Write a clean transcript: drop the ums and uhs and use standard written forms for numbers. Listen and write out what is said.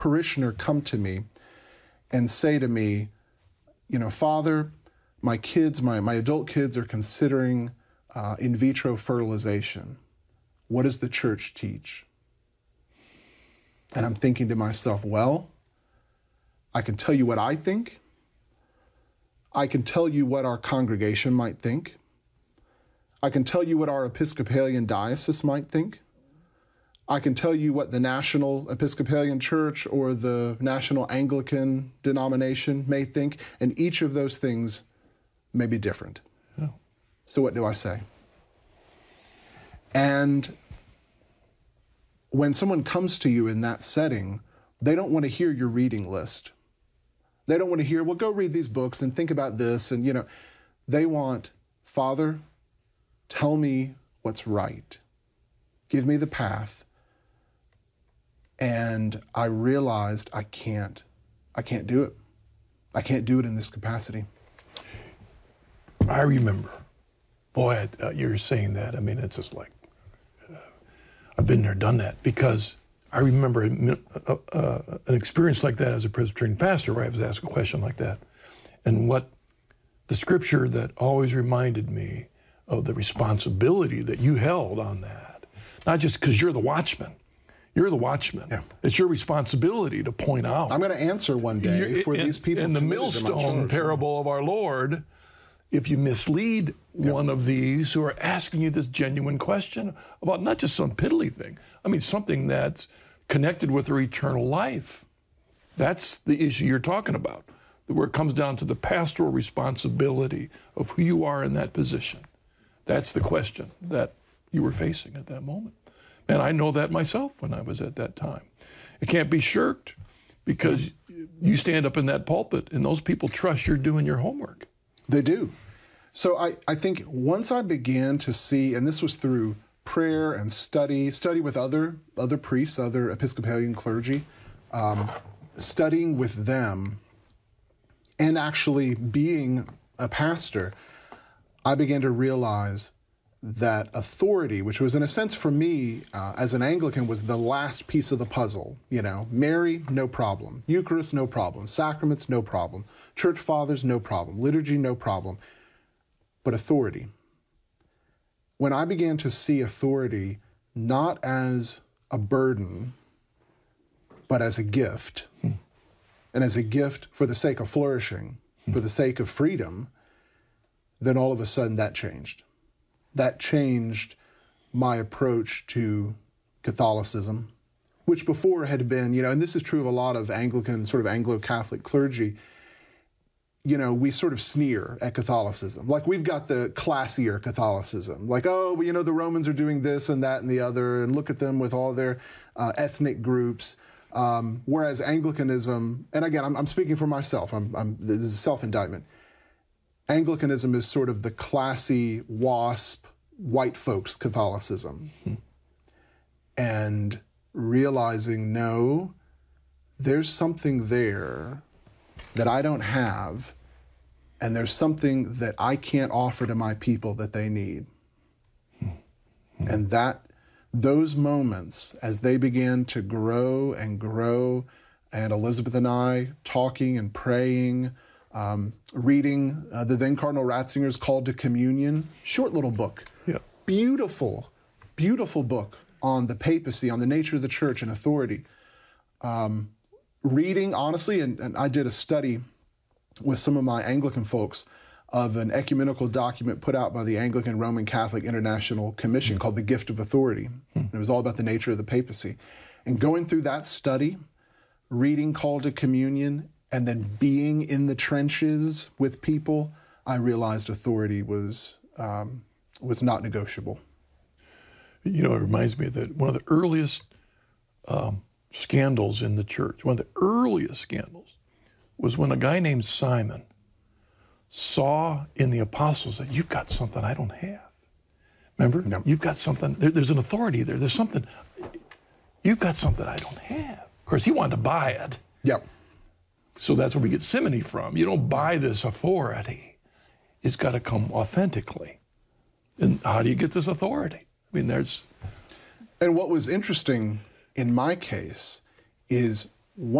parishioner come to me and say to me, you know, Father, my kids, my adult kids are considering in vitro fertilization. What does the church teach? And I'm thinking to myself, well, I can tell you what I think. I can tell you what our congregation might think. I can tell you what our Episcopalian diocese might think. I can tell you what the National Episcopalian Church or the National Anglican denomination may think, and each of those things may be different. Yeah. So what do I say? And when someone comes to you in that setting, they don't want to hear your reading list. They don't want to hear, well, go read these books and think about this. And, you know, they want, Father, tell me what's right. Give me the path. And I realized I can't do it. I can't do it in this capacity. I remember, boy, you're saying that. I mean, it's just like, I've been there, done that, because I remember an experience like that as a Presbyterian pastor where I was asked a question like that. And what the scripture that always reminded me of the responsibility that you held on that, not just because you're the watchman. You're the watchman. Yeah. It's your responsibility to point out. I'm going to answer one day for these people. In the millstone parable of our Lord, if you mislead one of these who are asking you this genuine question about not just some piddly thing, I mean something that's connected with their eternal life, that's the issue you're talking about, where it comes down to the pastoral responsibility of who you are in that position. That's the question that you were facing at that moment. And I know that myself when I was at that time. It can't be shirked because you stand up in that pulpit and those people trust you're doing your homework. They do. So I think once I began to see, and this was through prayer and study with other priests, other Episcopalian clergy, studying with them, and actually being a pastor, I began to realize that authority, which was in a sense for me as an Anglican, was the last piece of the puzzle. You know, Mary, no problem. Eucharist, no problem. Sacraments, no problem. Church fathers, no problem. Liturgy, no problem. But authority. When I began to see authority not as a burden, but as a gift, and as a gift for the sake of flourishing, for the sake of freedom, then all of a sudden that changed. That changed my approach to Catholicism, which before had been, you know, and this is true of a lot of Anglican, sort of Anglo-Catholic clergy, you know, we sort of sneer at Catholicism. Like we've got the classier Catholicism. Like, oh, well, you know, the Romans are doing this and that and the other, and look at them with all their ethnic groups. Whereas Anglicanism, and again, I'm speaking for myself, this is self-indictment. Anglicanism is sort of the classy, WASP, white folks Catholicism. And realizing, no, there's something there that I don't have, and there's something that I can't offer to my people that they need. And those moments, as they began to grow, and Elizabeth and I talking and praying, reading the then Cardinal Ratzinger's Call to Communion, short little book, beautiful, beautiful book on the papacy, on the nature of the church and authority. Reading, honestly, and I did a study with some of my Anglican folks of an ecumenical document put out by the Anglican Roman Catholic International Commission called The Gift of Authority. It was all about the nature of the papacy. And going through that study, reading Call to Communion, and then being in the trenches with people, I realized authority was not negotiable. You know, it reminds me that one of the earliest scandals in the church, one of the earliest scandals, was when a guy named Simon saw in the apostles that you've got something I don't have. Remember? No. You've got something, there's an authority there. There's something, you've got something I don't have. Of course, he wanted to buy it. Yep. So that's where we get simony from. You don't buy this authority. It's got to come authentically. And how do you get this authority? I mean, there's... And what was interesting in my case is